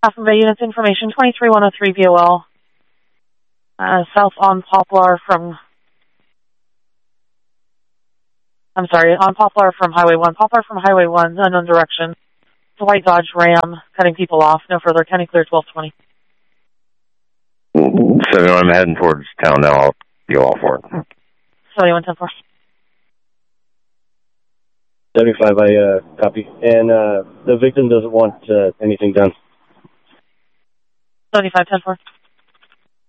Alpha Bay Units information 23103 VOL. South on Poplar from... I'm sorry, on Poplar from Highway 1. Poplar from Highway 1, unknown direction. It's a white Dodge Ram, cutting people off. No further. County clear 1220. 71, I'm heading towards town now. I'll be all for it. 7110-4. 75, I copy. And the victim doesn't want anything done. 7510-4.